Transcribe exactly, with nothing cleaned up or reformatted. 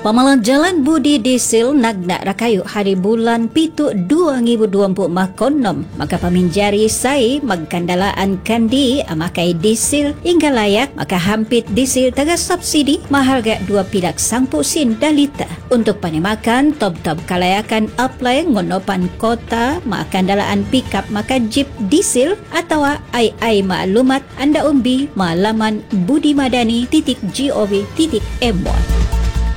Pamalang Jalan Budi Diesel Nagnak Rakayu hari bulan pitu dua ribu dua puluh makonom maka paminjari sai magkandalaan kandi amakai diesel hingga layak maka hampit diesel taga subsidi maharga dua pidak sangpu sin dalita untuk panemakan top-top kalayakan apply ngonopan kota makandalaan pickup maka jeep diesel atau ai ai maklumat anda umbi malaman budimadani titik gov titik my.